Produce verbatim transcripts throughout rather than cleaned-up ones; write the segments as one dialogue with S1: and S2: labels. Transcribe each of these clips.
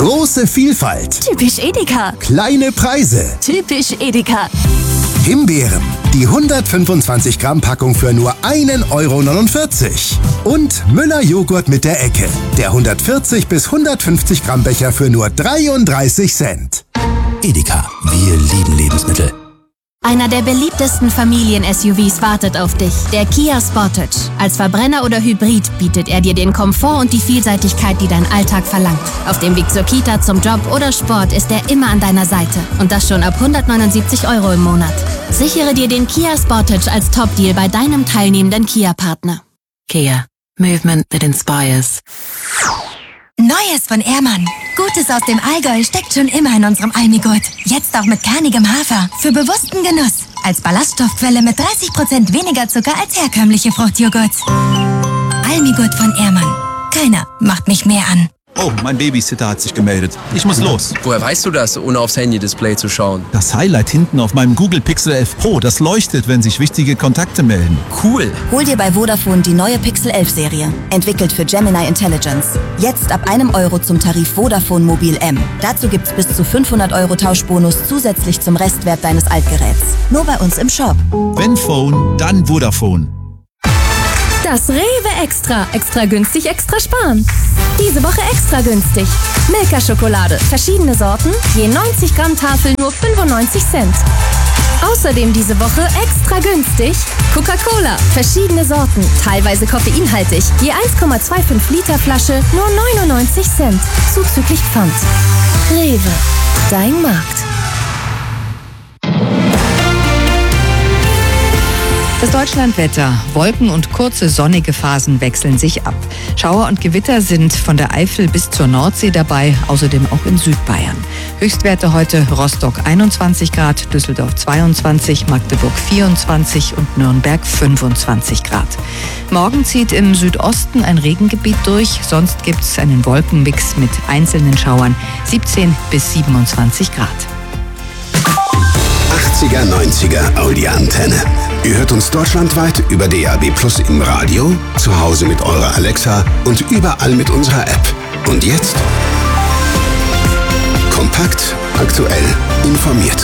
S1: Große Vielfalt.
S2: Typisch Edeka.
S1: Kleine Preise.
S2: Typisch Edeka.
S1: Himbeeren. Die hundertfünfundzwanzig Gramm Packung für nur ein Euro neunundvierzig. Und Müller Joghurt mit der Ecke. Der hundertvierzig bis hundertfünfzig Gramm Becher für nur dreiunddreißig Cent.
S3: Edeka. Wir lieben Lebensmittel.
S2: Einer der beliebtesten Familien-S U Vs wartet auf dich. Der Kia Sportage. Als Verbrenner oder Hybrid bietet er dir den Komfort und die Vielseitigkeit, die dein Alltag verlangt. Auf dem Weg zur Kita, zum Job oder Sport ist er immer an deiner Seite. Und das schon ab hundertneunundsiebzig Euro im Monat. Sichere dir den Kia Sportage als Top-Deal bei deinem teilnehmenden Kia-Partner.
S4: Kia. Movement that inspires.
S5: Neues von Ehrmann. Gutes aus dem Allgäu steckt schon immer in unserem Almigurt. Jetzt auch mit kernigem Hafer. Für bewussten Genuss. Als Ballaststoffquelle mit dreißig Prozent weniger Zucker als herkömmliche Fruchtjoghurts. Almigurt von Ehrmann. Keiner macht mich mehr an.
S6: Oh, mein Babysitter hat sich gemeldet. Ich muss los.
S7: Woher weißt du das, ohne aufs Handy-Display zu schauen?
S6: Das Highlight hinten auf meinem Google Pixel elf Pro, das leuchtet, wenn sich wichtige Kontakte melden.
S7: Cool.
S8: Hol dir bei Vodafone die neue Pixel elf Serie. Entwickelt für Gemini Intelligence. Jetzt ab einem Euro zum Tarif Vodafone Mobil M. Dazu gibt's bis zu fünfhundert Euro Tauschbonus zusätzlich zum Restwert deines Altgeräts. Nur bei uns im Shop.
S6: Wenn Phone, dann Vodafone.
S2: Das Rewe Extra. Extra günstig, extra sparen. Diese Woche extra günstig. Milka-Schokolade. Verschiedene Sorten. Je neunzig Gramm Tafel nur fünfundneunzig Cent. Außerdem diese Woche extra günstig. Coca-Cola. Verschiedene Sorten. Teilweise koffeinhaltig. Je eins Komma fünfundzwanzig Liter Flasche nur neunundneunzig Cent. Zuzüglich Pfand. Rewe. Dein Markt.
S9: Das Deutschlandwetter. Wolken und kurze sonnige Phasen wechseln sich ab. Schauer und Gewitter sind von der Eifel bis zur Nordsee dabei, außerdem auch in Südbayern. Höchstwerte heute: Rostock einundzwanzig Grad, Düsseldorf zweiundzwanzig, Magdeburg vierundzwanzig und Nürnberg fünfundzwanzig Grad. Morgen zieht im Südosten ein Regengebiet durch, sonst gibt es einen Wolkenmix mit einzelnen Schauern, siebzehn bis siebenundzwanzig Grad.
S1: achtziger, neunziger Audi-Antenne. Ihr hört uns deutschlandweit über D A B Plus im Radio, zu Hause mit eurer Alexa und überall mit unserer App. Und jetzt? Kompakt, aktuell, informiert.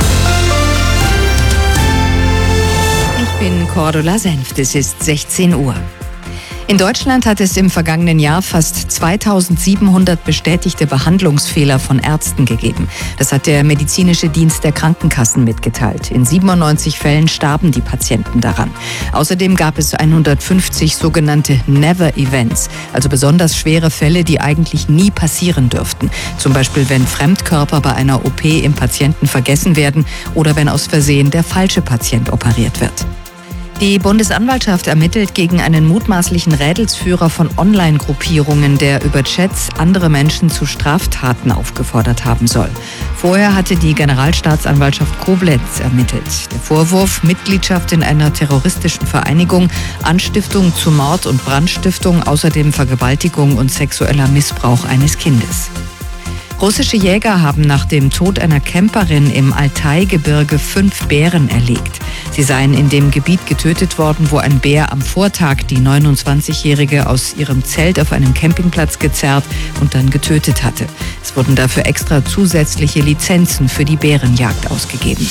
S9: Ich bin Cordula Senft, es ist sechzehn Uhr. In Deutschland hat es im vergangenen Jahr fast zweitausendsiebenhundert bestätigte Behandlungsfehler von Ärzten gegeben. Das hat der medizinische Dienst der Krankenkassen mitgeteilt. In siebenundneunzig Fällen starben die Patienten daran. Außerdem gab es hundertfünfzig sogenannte Never-Events, also besonders schwere Fälle, die eigentlich nie passieren dürften. Zum Beispiel, wenn Fremdkörper bei einer O P im Patienten vergessen werden oder wenn aus Versehen der falsche Patient operiert wird. Die Bundesanwaltschaft ermittelt gegen einen mutmaßlichen Rädelsführer von Online-Gruppierungen, der über Chats andere Menschen zu Straftaten aufgefordert haben soll. Vorher hatte die Generalstaatsanwaltschaft Koblenz ermittelt. Der Vorwurf: Mitgliedschaft in einer terroristischen Vereinigung, Anstiftung zu Mord und Brandstiftung, außerdem Vergewaltigung und sexueller Missbrauch eines Kindes. Russische Jäger haben nach dem Tod einer Camperin im Altai-Gebirge fünf Bären erlegt. Sie seien in dem Gebiet getötet worden, wo ein Bär am Vortag die neunundzwanzigjährige aus ihrem Zelt auf einem Campingplatz gezerrt und dann getötet hatte. Es wurden dafür extra zusätzliche Lizenzen für die Bärenjagd ausgegeben.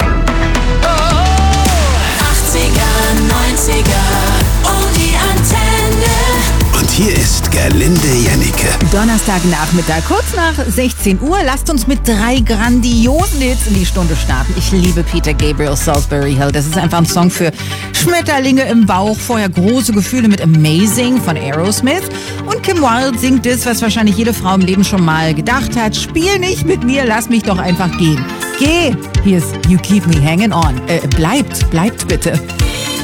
S4: achtziger, neunziger, um die Antenne.
S1: Und hier ist Gerlinde Jennecke.
S10: Donnerstagnachmittag, kurz nach sechzehn Uhr. Lasst uns mit drei grandiosen Hits in die Stunde starten. Ich liebe Peter Gabriel, Salisbury Hill. Das ist einfach ein Song für Schmetterlinge im Bauch. Vorher große Gefühle mit Amazing von Aerosmith. Und Kim Wilde singt das, was wahrscheinlich jede Frau im Leben schon mal gedacht hat. Spiel nicht mit mir, lass mich doch einfach gehen. Geh! Hier ist You Keep Me Hanging On. Äh, bleibt, bleibt bitte.